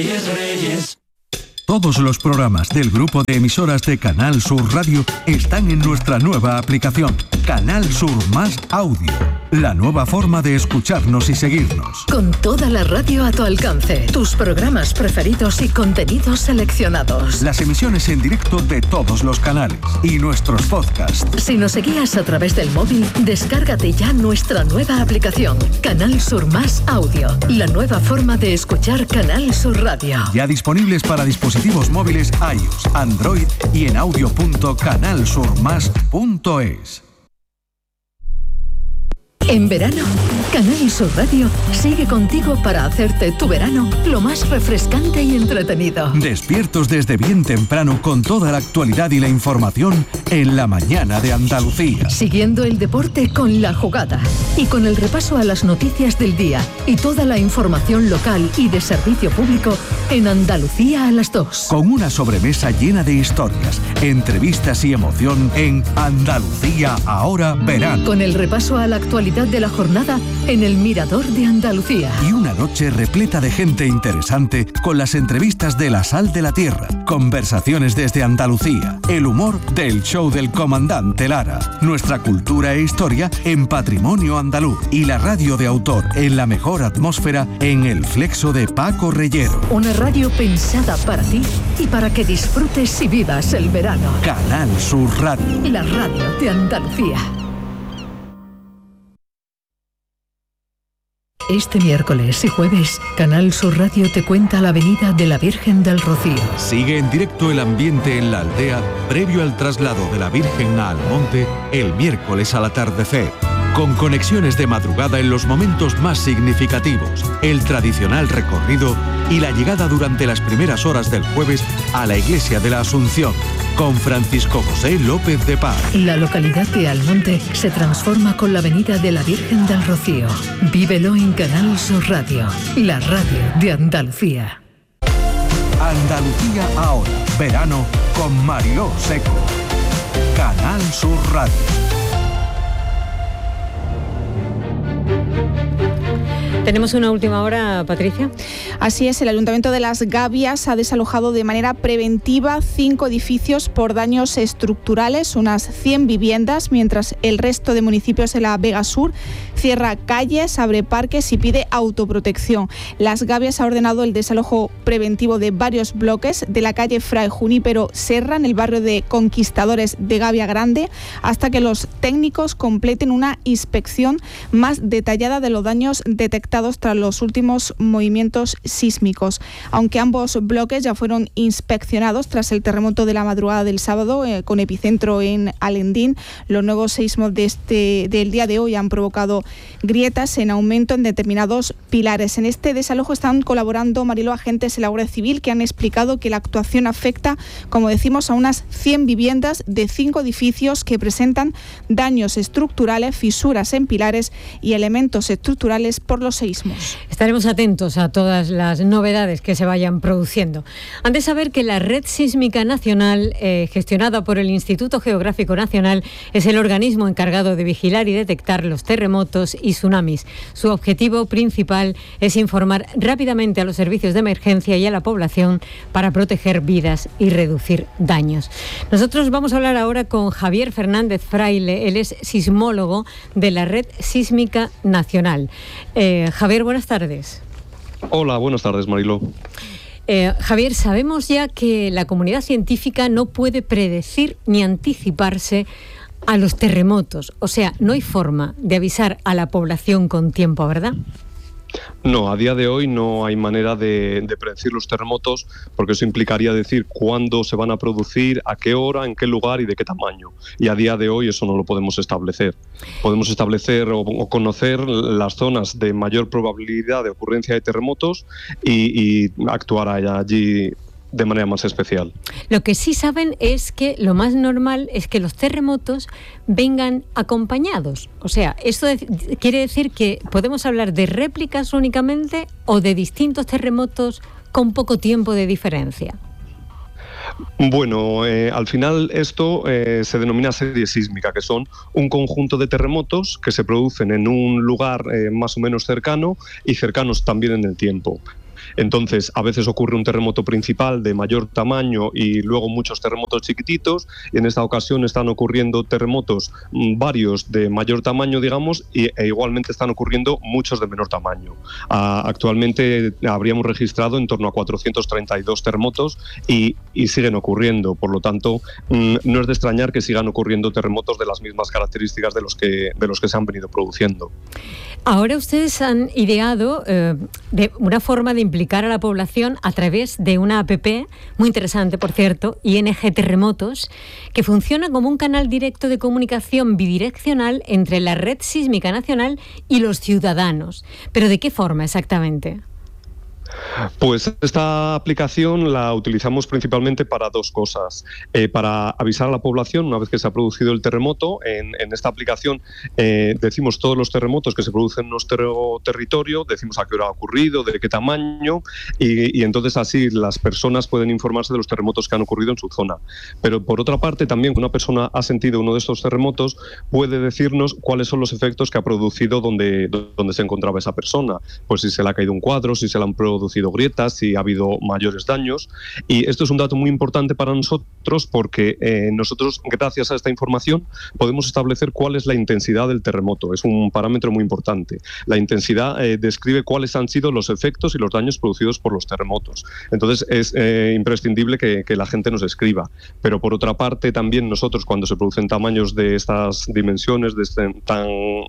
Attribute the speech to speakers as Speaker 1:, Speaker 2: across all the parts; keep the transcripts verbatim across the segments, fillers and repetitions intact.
Speaker 1: Todos los programas del grupo de emisoras de Canal Sur Radio están en nuestra nueva aplicación, Canal Sur Más Audio. La nueva forma de escucharnos y seguirnos.
Speaker 2: Con toda la radio a tu alcance, tus programas preferidos y contenidos seleccionados.
Speaker 1: Las emisiones en directo de todos los canales y nuestros podcasts.
Speaker 2: Si nos seguías a través del móvil, descárgate ya nuestra nueva aplicación, Canal Sur Más Audio. La nueva forma de escuchar Canal Sur Radio.
Speaker 1: Ya disponibles para dispositivos móviles iOS, Android y en audio punto canal sur más punto es.
Speaker 2: En verano, Canal Sur Radio sigue contigo para hacerte tu verano lo más refrescante y entretenido.
Speaker 1: Despiertos desde bien temprano con toda la actualidad y la información en la mañana de Andalucía.
Speaker 2: Siguiendo el deporte con La Jugada y con el repaso a las noticias del día y toda la información local y de servicio público en Andalucía a las dos.
Speaker 1: Con una sobremesa llena de historias, entrevistas y emoción en Andalucía Ahora Verano.
Speaker 2: Con el repaso a la actualidad de la jornada en el Mirador de Andalucía.
Speaker 1: Y una noche repleta de gente interesante con las entrevistas de La Sal de la Tierra, conversaciones desde Andalucía, el humor del show del comandante Lara, nuestra cultura e historia en Patrimonio Andaluz y la radio de autor en la mejor atmósfera en El Flexo de Paco Reyero.
Speaker 2: Una radio pensada para ti y para que disfrutes y vivas el verano.
Speaker 1: Canal Sur Radio.
Speaker 2: La radio de Andalucía. Este miércoles y jueves, Canal Sur Radio te cuenta la Avenida de la Virgen del Rocío.
Speaker 1: Sigue en directo el ambiente en la aldea previo al traslado de la Virgen a Almonte el miércoles al atardecer. Con conexiones de madrugada en los momentos más significativos, el tradicional recorrido y la llegada durante las primeras horas del jueves a la Iglesia de la Asunción, con Francisco José López de Paz.
Speaker 2: La localidad de Almonte se transforma con la Avenida de la Virgen del Rocío. Vívelo en Canal Sur Radio, la radio de Andalucía.
Speaker 1: Andalucía Ahora, verano con Mariló Seco. Canal Sur Radio.
Speaker 3: Tenemos una última hora, Patricia.
Speaker 4: Así es, el Ayuntamiento de Las Gavias ha desalojado de manera preventiva cinco edificios por daños estructurales, unas cien viviendas, mientras el resto de municipios de la Vega Sur cierra calles, abre parques y pide autoprotección. Las Gavias ha ordenado el desalojo preventivo de varios bloques de la calle Fray Junípero Serra, en el barrio de Conquistadores de Gavia Grande, hasta que los técnicos completen una inspección más detallada de los daños detectados tras los últimos movimientos sísmicos. Aunque ambos bloques ya fueron inspeccionados tras el terremoto de la madrugada del sábado, eh, con epicentro en Alendín, los nuevos seísmos de este, del día de hoy han provocado grietas en aumento en determinados pilares. En este desalojo están colaborando, Mariló, agentes de la Guardia Civil, que han explicado que la actuación afecta, como decimos, a unas cien viviendas de cinco edificios que presentan daños estructurales, fisuras en pilares y elementos estructurales por los seísmos.
Speaker 3: Estaremos atentos a todas las novedades que se vayan produciendo. Han de saber que la Red Sísmica Nacional, eh, gestionada por el Instituto Geográfico Nacional, es el organismo encargado de vigilar y detectar los terremotos y tsunamis. Su objetivo principal es informar rápidamente a los servicios de emergencia y a la población para proteger vidas y reducir daños. Nosotros vamos a hablar ahora con Javier Fernández Fraile. Él es sismólogo de la Red Sísmica Nacional. Eh, Javier, buenas tardes.
Speaker 5: Hola, buenas tardes, Mariló.
Speaker 3: Eh, Javier, sabemos ya que la comunidad científica no puede predecir ni anticiparse a los terremotos. O sea, no hay forma de avisar a la población con tiempo, ¿verdad?
Speaker 5: No, a día de hoy no hay manera de, de predecir los terremotos, porque eso implicaría decir cuándo se van a producir, a qué hora, en qué lugar y de qué tamaño. Y a día de hoy eso no lo podemos establecer. Podemos establecer o, o conocer las zonas de mayor probabilidad de ocurrencia de terremotos y, y actuar allí de manera más especial.
Speaker 3: Lo que sí saben es que lo más normal es que los terremotos vengan acompañados. O sea, esto de, quiere decir que podemos hablar de réplicas únicamente o de distintos terremotos con poco tiempo de diferencia.
Speaker 5: Bueno, eh, al final esto eh, se denomina serie sísmica, que son un conjunto de terremotos que se producen en un lugar eh, más o menos cercano y cercanos también en el tiempo. Entonces, a veces ocurre un terremoto principal de mayor tamaño y luego muchos terremotos chiquititos, y en esta ocasión están ocurriendo terremotos varios de mayor tamaño, digamos, y, e igualmente están ocurriendo muchos de menor tamaño. Uh, actualmente habríamos registrado en torno a cuatrocientos treinta y dos terremotos y, y siguen ocurriendo, por lo tanto, mmm, no es de extrañar que sigan ocurriendo terremotos de las mismas características de los que, de los que se han venido produciendo.
Speaker 3: Ahora ustedes han ideado eh, de una forma de implicar a la población a través de una app muy interesante, por cierto, I N G Terremotos, que funciona como un canal directo de comunicación bidireccional entre la Red Sísmica Nacional y los ciudadanos. ¿Pero de qué forma exactamente?
Speaker 5: Pues esta aplicación la utilizamos principalmente para dos cosas. Eh, para avisar a la población una vez que se ha producido el terremoto. En, en esta aplicación eh, decimos todos los terremotos que se producen en nuestro territorio, decimos a qué hora ha ocurrido, de qué tamaño, y, y entonces así las personas pueden informarse de los terremotos que han ocurrido en su zona. Pero por otra parte también, cuando una persona ha sentido uno de estos terremotos, puede decirnos cuáles son los efectos que ha producido donde, donde se encontraba esa persona. Pues si se le ha caído un cuadro, si se le han producido producido grietas, si ha habido mayores daños. Y esto es un dato muy importante para nosotros porque eh, nosotros, gracias a esta información, podemos establecer cuál es la intensidad del terremoto. Es un parámetro muy importante. La intensidad eh, describe cuáles han sido los efectos y los daños producidos por los terremotos. Entonces es eh, imprescindible que, que la gente nos escriba. Pero por otra parte, también nosotros, cuando se producen tamaños de estas dimensiones, de este, tan,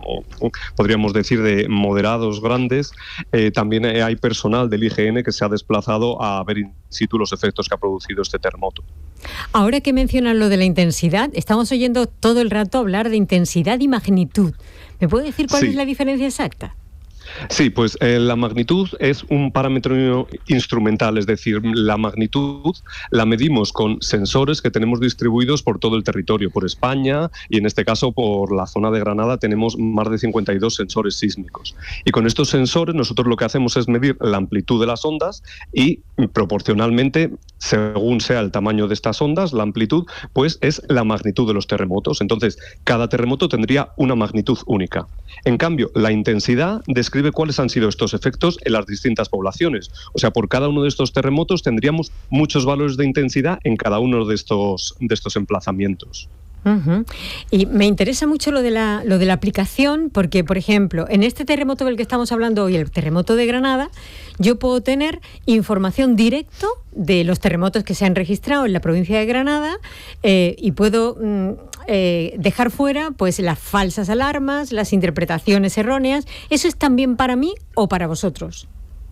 Speaker 5: podríamos decir, de moderados, grandes, eh, también hay personal del I G N que se ha desplazado a ver in situ los efectos que ha producido este terremoto.
Speaker 3: Ahora que mencionan lo de la intensidad, estamos oyendo todo el rato hablar de intensidad y magnitud. ¿Me puede decir cuál sí. es la diferencia exacta?
Speaker 5: Sí, pues eh, la magnitud es un parámetro instrumental, es decir, la magnitud la medimos con sensores que tenemos distribuidos por todo el territorio, por España, y en este caso por la zona de Granada tenemos más de cincuenta y dos sensores sísmicos. Y con estos sensores nosotros lo que hacemos es medir la amplitud de las ondas y proporcionalmente, según sea el tamaño de estas ondas, la amplitud, pues es la magnitud de los terremotos. Entonces, cada terremoto tendría una magnitud única. En cambio, la intensidad describe cuáles han sido estos efectos en las distintas poblaciones. O sea, por cada uno de estos terremotos tendríamos muchos valores de intensidad en cada uno de estos, de estos emplazamientos.
Speaker 3: Uh-huh. Y me interesa mucho lo de la lo de la aplicación, porque, por ejemplo, en este terremoto del que estamos hablando hoy, el terremoto de Granada, yo puedo tener información directa de los terremotos que se han registrado en la provincia de Granada eh, y puedo mm, eh, dejar fuera pues las falsas alarmas, las interpretaciones erróneas. ¿Eso es también para mí o para vosotros?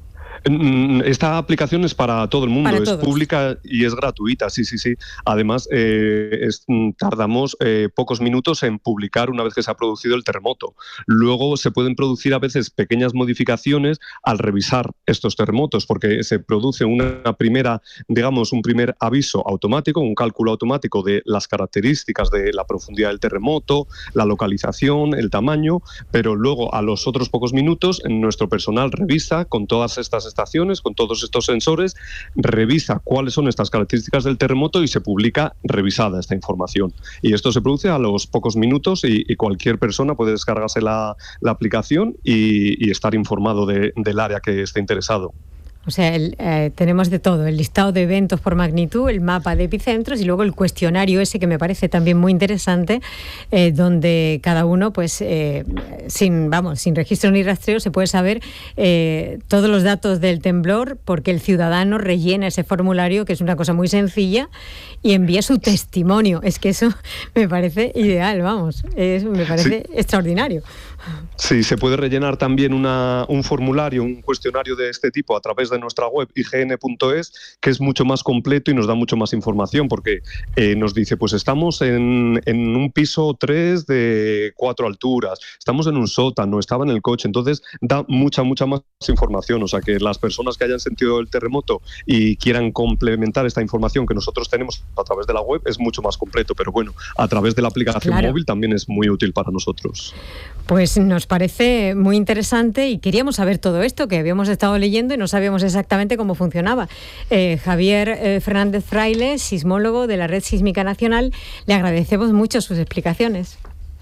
Speaker 5: Esta aplicación es para todo el mundo, es pública y es gratuita, sí, sí, sí. Además, eh, es, tardamos eh, pocos minutos en publicar una vez que se ha producido el terremoto. Luego se pueden producir a veces pequeñas modificaciones al revisar estos terremotos, porque se produce una primera, digamos, un primer aviso automático, un cálculo automático de las características de la profundidad del terremoto, la localización, el tamaño, pero luego a los otros pocos minutos nuestro personal revisa con todas estas estaciones, con todos estos sensores, revisa cuáles son estas características del terremoto y se publica revisada esta información. Y esto se produce a los pocos minutos y, y cualquier persona puede descargarse la, la aplicación y, y estar informado de, del área que esté interesado.
Speaker 3: O sea, el, eh, tenemos de todo, el listado de eventos por magnitud, el mapa de epicentros y luego el cuestionario ese que me parece también muy interesante, eh, donde cada uno, pues, eh, sin, vamos, sin registro ni rastreo, se puede saber eh, todos los datos del temblor, porque el ciudadano rellena ese formulario, que es una cosa muy sencilla, y envía su testimonio. Es que eso me parece ideal, vamos, es, me parece sí. extraordinario.
Speaker 5: Sí, se puede rellenar también una, un formulario, un cuestionario de este tipo a través de nuestra web i g n punto es, que es mucho más completo y nos da mucho más información, porque eh, nos dice, pues estamos en, en un piso tres de cuatro alturas, estamos en un sótano, estaba en el coche, entonces da mucha, mucha más información. O sea, que las personas que hayan sentido el terremoto y quieran complementar esta información que nosotros tenemos a través de la web, es mucho más completo, pero bueno, a través de la aplicación claro. móvil también es muy útil para nosotros.
Speaker 3: Pues nos parece muy interesante y queríamos saber todo esto, que habíamos estado leyendo y no sabíamos exactamente cómo funcionaba. Eh, Javier eh, Fernández Fraile, sismólogo de la Red Sísmica Nacional, le agradecemos mucho sus explicaciones.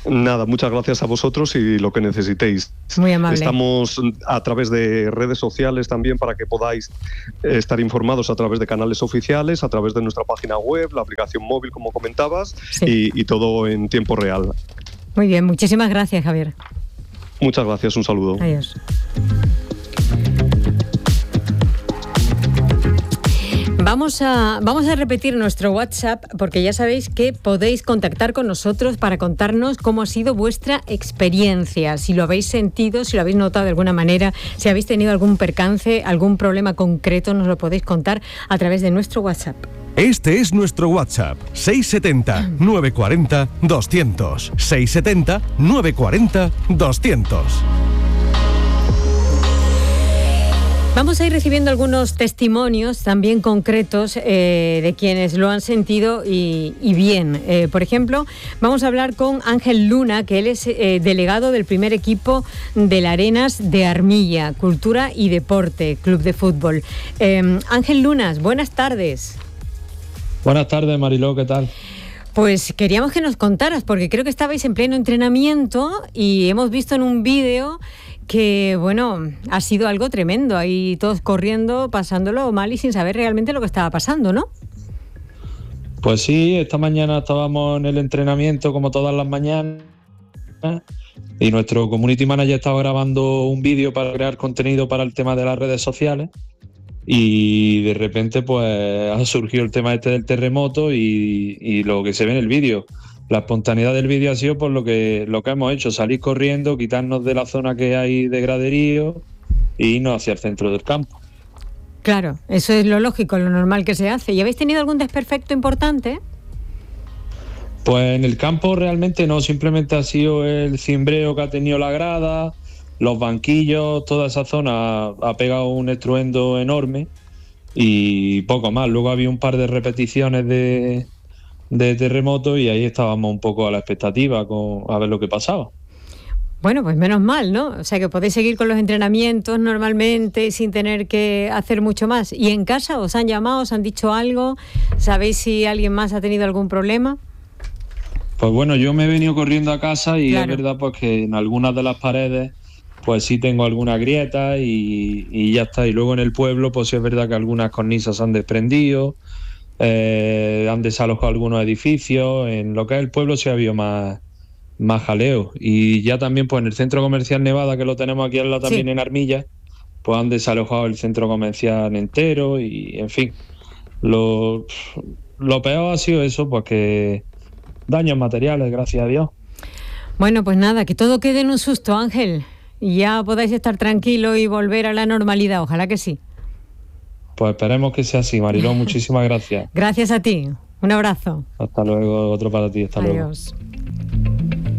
Speaker 5: Nada, muchas gracias a vosotros y lo que necesitéis.
Speaker 3: Muy amable.
Speaker 5: Estamos a través de redes sociales también para que podáis estar informados a través de canales oficiales, a través de nuestra página web, la aplicación móvil, como comentabas, sí. y, y todo en tiempo real.
Speaker 3: Muy bien, muchísimas gracias, Javier.
Speaker 5: Muchas gracias, un saludo.
Speaker 3: Adiós. Vamos a, vamos a repetir nuestro WhatsApp porque ya sabéis que podéis contactar con nosotros para contarnos cómo ha sido vuestra experiencia, si lo habéis sentido, si lo habéis notado de alguna manera, si habéis tenido algún percance, algún problema concreto, nos lo podéis contar a través de nuestro WhatsApp.
Speaker 1: Este es nuestro WhatsApp, seis siete cero, nueve cuatro cero, doscientos, seis siete cero, nueve cuatro cero, doscientos.
Speaker 3: Vamos a ir recibiendo algunos testimonios también concretos eh, de quienes lo han sentido y, y bien. Eh, por ejemplo, vamos a hablar con Ángel Luna, que él es eh, delegado del primer equipo del Arenas de Armilla, Cultura y Deporte, Club de Fútbol. Eh, Ángel Lunas, buenas tardes.
Speaker 6: Buenas tardes, Mariló, ¿qué tal?
Speaker 3: Pues queríamos que nos contaras, porque creo que estabais en pleno entrenamiento y hemos visto en un vídeo que, bueno, ha sido algo tremendo, ahí todos corriendo, pasándolo mal y sin saber realmente lo que estaba pasando, ¿no?
Speaker 6: Pues sí, esta mañana estábamos en el entrenamiento como todas las mañanas y nuestro community manager estaba grabando un vídeo para crear contenido para el tema de las redes sociales y de repente pues ha surgido el tema este del terremoto y, y lo que se ve en el vídeo. La espontaneidad del vídeo ha sido por lo que, lo que hemos hecho, salir corriendo, quitarnos de la zona que hay de graderío e irnos hacia el centro del campo.
Speaker 3: Claro, eso es lo lógico, lo normal que se hace. ¿Y habéis tenido algún desperfecto importante?
Speaker 6: Pues en el campo realmente no, simplemente ha sido el cimbreo que ha tenido la grada, los banquillos, toda esa zona ha pegado un estruendo enorme y poco más. Luego había un par de repeticiones de... de terremoto y ahí estábamos un poco a la expectativa con a ver lo que pasaba.
Speaker 3: Bueno, pues menos mal, ¿no? O sea que podéis seguir con los entrenamientos normalmente sin tener que hacer mucho más. ¿Y en casa os han llamado, os han dicho algo? ¿Sabéis si alguien más ha tenido algún problema?
Speaker 6: Pues bueno, yo me he venido corriendo a casa y
Speaker 3: claro.
Speaker 6: Es verdad pues que en algunas de las paredes pues sí tengo alguna grieta y, y ya está. Y luego en el pueblo pues sí es verdad que algunas cornisas han desprendido. Eh, han desalojado algunos edificios. En lo que es el pueblo sí ha habido más, más jaleo y ya también pues en el centro comercial Nevada, que lo tenemos aquí al lado también sí. En Armilla, pues han desalojado el centro comercial entero y en fin lo, lo peor ha sido eso, pues que daños materiales, gracias a Dios.
Speaker 3: Bueno, pues nada, que todo quede en un susto, Ángel, y ya podáis estar tranquilos y volver a la normalidad, ojalá que sí.
Speaker 6: Pues esperemos que sea así, Mariló. Muchísimas gracias.
Speaker 3: Gracias a ti. Un abrazo.
Speaker 6: Hasta luego. Otro para ti. Hasta
Speaker 3: Adiós.
Speaker 6: luego.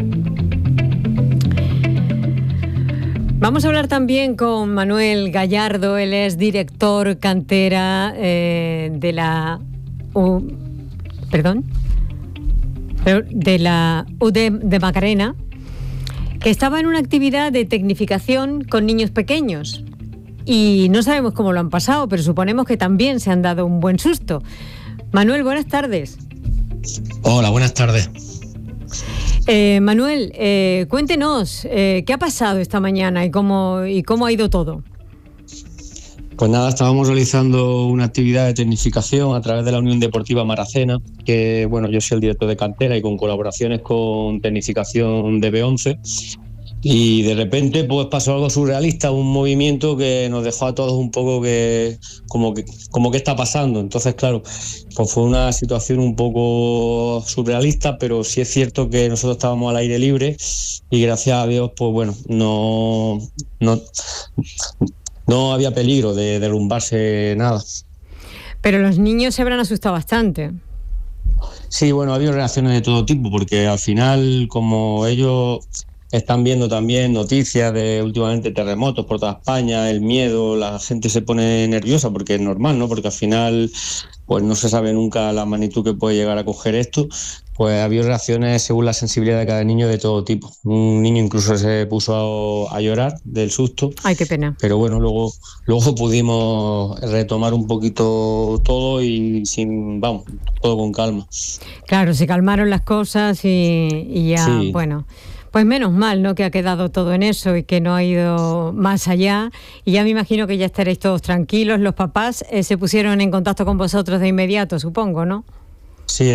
Speaker 3: Vamos a hablar también con Manuel Gallardo. Él es director cantera eh, de la... U, perdón. De la U D E M de Macarena, que estaba en una actividad de tecnificación con niños pequeños. Y no sabemos cómo lo han pasado, pero suponemos que también se han dado un buen susto. Manuel, buenas tardes.
Speaker 7: Hola, buenas tardes.
Speaker 3: Eh, Manuel, eh, cuéntenos, eh, ¿qué ha pasado esta mañana y cómo, y cómo ha ido todo?
Speaker 7: Pues nada, estábamos realizando una actividad de tecnificación a través de la Unión Deportiva Maracena, que bueno, yo soy el director de cantera y con colaboraciones con Tecnificación de B once. Y de repente pues pasó algo surrealista, un movimiento que nos dejó a todos un poco que como que como que está pasando. Entonces, claro, pues fue una situación un poco surrealista, pero sí es cierto que nosotros estábamos al aire libre y gracias a Dios, pues bueno, no no, no había peligro de derrumbarse nada.
Speaker 3: Pero los niños se habrán asustado bastante.
Speaker 7: Sí, bueno, ha habido reacciones de todo tipo, porque al final, como ellos están viendo también noticias de últimamente terremotos por toda España, el miedo, la gente se pone nerviosa porque es normal, ¿no? Porque al final pues no se sabe nunca la magnitud que puede llegar a coger esto. Pues ha habido reacciones según la sensibilidad de cada niño de todo tipo. Un niño incluso se puso a, a llorar del susto.
Speaker 3: Ay, qué pena.
Speaker 7: Pero bueno, luego, luego pudimos retomar un poquito todo y sin, vamos, todo con calma.
Speaker 3: Claro, se calmaron las cosas y, y ya, sí. Bueno, pues menos mal, ¿no?, que ha quedado todo en eso y que no ha ido más allá. Y ya me imagino que ya estaréis todos tranquilos. Los papás eh, se pusieron en contacto con vosotros de inmediato, supongo, ¿no?
Speaker 7: Sí.